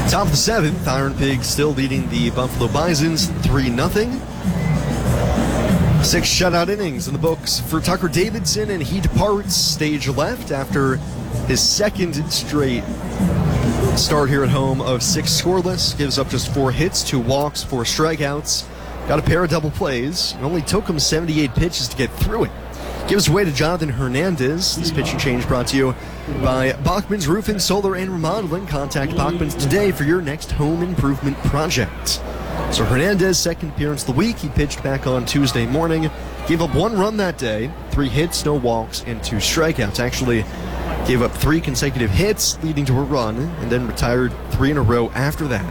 Top of the seventh, Iron Pigs still leading the Buffalo Bisons 3-0. 6 shutout innings in the books for Tucker Davidson, and he departs stage left after his second straight start here at home of 6 scoreless. Gives up just 4 hits, 2 walks, 4 strikeouts. Got a pair of double plays. It only took him 78 pitches to get through it. Gives way to Jonathan Hernandez. This pitching change brought to you by Bachman's Roofing, Solar, and Remodeling. Contact Bachman's today for your next home improvement project. So Hernandez, second appearance of the week. He pitched back on Tuesday morning. Gave up 1 run that day, 3 hits, no walks, and 2 strikeouts. Actually gave up 3 consecutive hits, leading to a run, and then retired 3 in a row after that.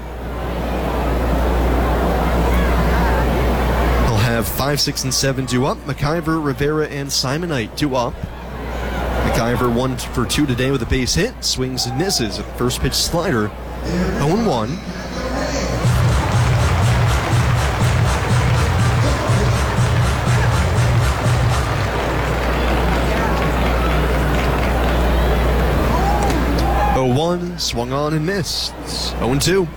He'll have 5, 6, and 7 due up. McIver, Rivera, and Simonite due up. McIver 1 for 2 today with a base hit. Swings and misses. A first pitch slider. 0-1. Swung on and missed. 0-2.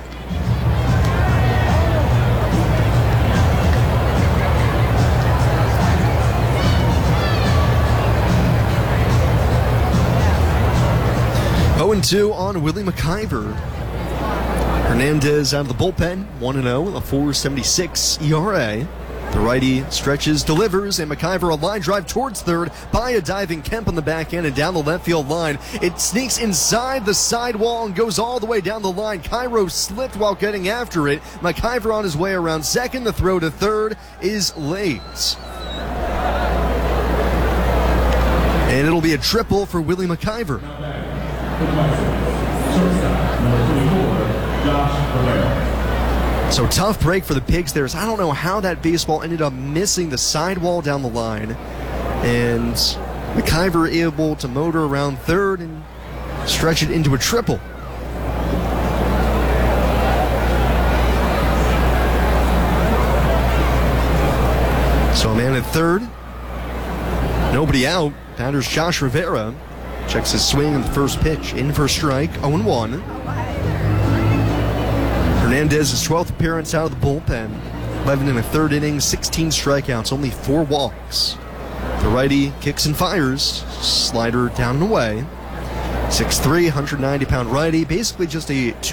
On Willie McIver. Hernandez out of the bullpen, 1-0, a 4.76 ERA. The righty stretches, delivers, and McIver a line drive towards third by a diving Kemp on the back end and down the left field line. It sneaks inside the sidewall and goes all the way down the line. Cairo slipped while getting after it. McIver on his way around second. The throw to third is late. And it'll be a triple for Willie McIver. So tough break for the Pigs there. I don't know how that baseball ended up missing the sidewall down the line. And McIver able to motor around third and stretch it into a triple. So a man at third. Nobody out. Batters Josh Rivera. Checks his swing on the first pitch. In for a strike. 0-1. Hernandez's 12th appearance out of the bullpen. 11 in the third inning, 16 strikeouts, only 4 walks. The righty kicks and fires. Slider down and away. 6'3", 190-pound righty. Basically just a